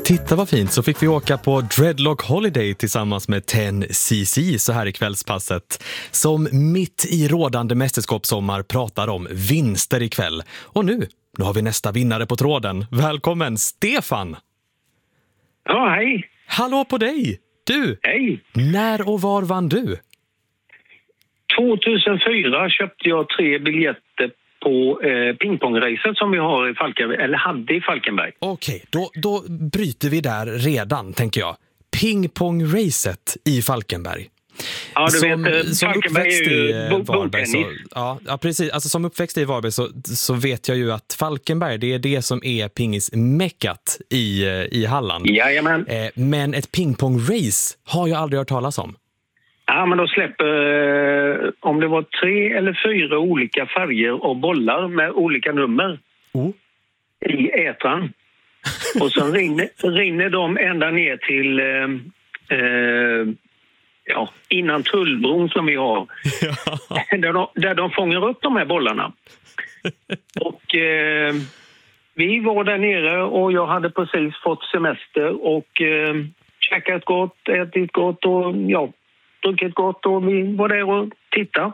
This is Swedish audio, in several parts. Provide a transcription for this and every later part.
Titta vad fint, så fick vi åka på Dreadlock Holiday tillsammans med 10cc så här i kvällspasset. Som mitt i rådande mästerskapssommar pratar om vinster ikväll. Och nu har vi nästa vinnare på tråden. Välkommen Stefan! Ja, hej! Hallå på dig! Du! Hej! När och var vann du? 2004 köpte jag 3 biljetter på pingpongracet som vi har i Falkenberg, eller hade i Falkenberg. Okej, då bryter vi där redan, tänker jag. Pingpongracet i Falkenberg. Ja, du vet, Falkenberg är ju bordtennis. Ja, precis. Alltså, som uppväxt i Varberg så vet jag ju att Falkenberg, det är det som är pingismäckat i Halland. Jajamän. Men ett pingpongrace har jag aldrig hört talas om. Ja, men då släpper, om det var 3 eller 4 olika färger och bollar med olika nummer i ätran. Och så rinner de ända ner till innan tullbron som vi har. Där de fångar upp de här bollarna. Och vi var där nere och jag hade precis fått semester och käkat gott, ätit gott och druckit gott och vi var där och tittade.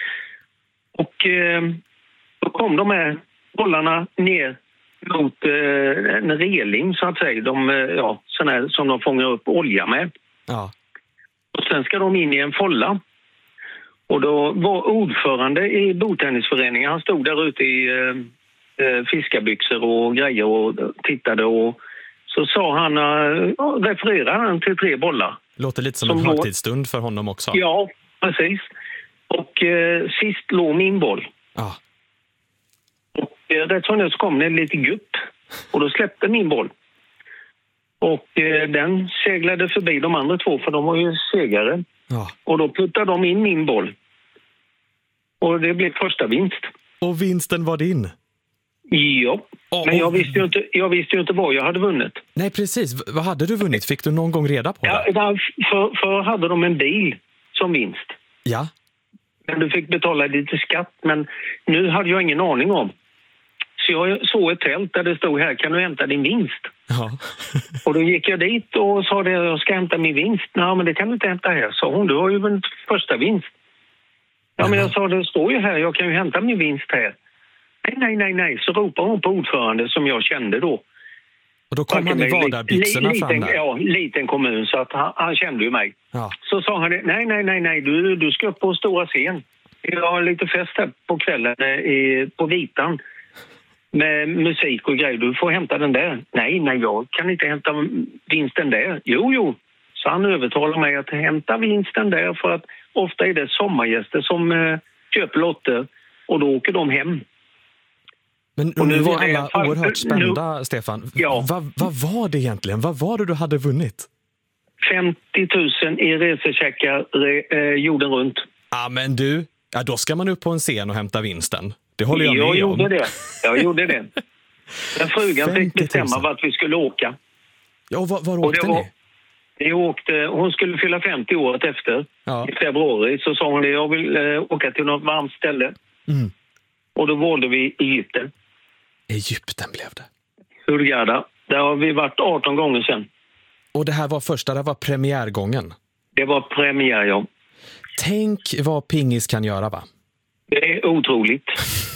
Och då kom de här bollarna ner mot en reling så att säga. Sån här som de fångar upp olja med. Ja. Och sen ska de in i en folla. Och då var ordförande i bordtennisföreningen, han stod där ute i fiskarbyxor och grejer och tittade och så sa han, refererade han till 3 bollar. Låter lite som en högtidsstund för honom också. Ja, precis. Och sist låg min boll. Ja. Och rätt som det så kom det lite gupp. Och då släppte min boll. Och den seglade förbi de andra 2 för de var ju segare. Ja. Och då puttade de in min boll. Och det blev första vinst. Och vinsten var din? Ja, men jag visste ju inte vad jag hade vunnit. Nej, precis. Vad hade du vunnit? Fick du någon gång reda på det? Ja, för hade de en bil som vinst. Ja. Men du fick betala lite skatt, men nu hade jag ingen aning om. Så jag såg ett tält där det stod här, kan du hämta din vinst? Ja. Och då gick jag dit och sa att jag ska hämta min vinst. Nej, men det kan du inte hämta här, sa hon. Du har ju vunnit första vinst. Ja, men jag sa, det står ju här, jag kan ju hämta min vinst här. Nej. Så ropade hon på ordförande som jag kände då. Och då kom han i vardagsbyxorna fram där? Ja, liten kommun så att han kände ju mig. Ja. Så sa han, nej, du ska upp på stora scen. Jag har lite fest här på kvällen på Vitan. Med musik och grejer, du får hämta den där. Nej, jag kan inte hämta vinsten där. Jo. Så han övertalade mig att hämta vinsten där för att ofta är det sommargäster som köper lotter och då åker de hem. Men nu var alla oerhört spända, Stefan. Ja. Vad var det egentligen? Vad var det du hade vunnit? 50 000 i resecheckar jorden runt. Ja, men du, då ska man upp på en scen och hämta vinsten. Det håller jag med om. Jag gjorde det. Den frugan fick bestämma vart vi skulle åka. Ja, och var åkte ni? Hon skulle fylla 50 året efter. Ja. I februari så sa hon jag vill åka till något varmt ställe. Mm. Och då valde vi Egypten. Egypten blev det. Hurghada. Där har vi varit 18 gånger sedan. Och det här var premiärgången? Det var premiär, ja. Tänk vad pingis kan göra, va? Det är otroligt.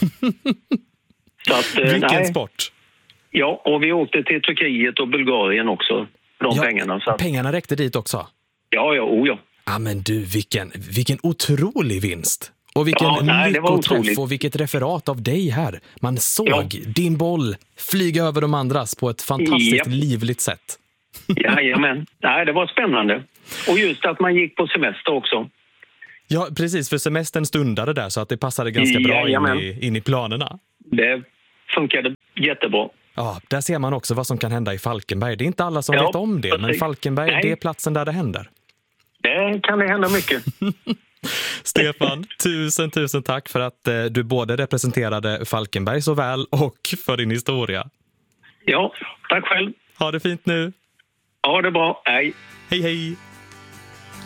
Så att, vilken sport? Ja, och vi åkte till Turkiet och Bulgarien också. Pengarna. Så att... Pengarna räckte dit också? Ja. Ja, men du, vilken otrolig vinst. Och vilken lyckoträff och vilket referat av dig här. Man såg din boll flyga över de andras på ett fantastiskt livligt sätt. Jajamän. Nej, det var spännande. Och just att man gick på semester också. Ja, precis. För semestern stundade där så att det passade ganska bra in i planerna. Det funkade jättebra. Ja, där ser man också vad som kan hända i Falkenberg. Det är inte alla som vet om det, men Falkenberg, det är platsen där det händer. Det kan det hända mycket. Stefan, tusen tack för att du både representerade Falkenberg så väl och för din historia. Ja, tack själv. Ha det fint nu. Ja, det är bra. Hej. Hej.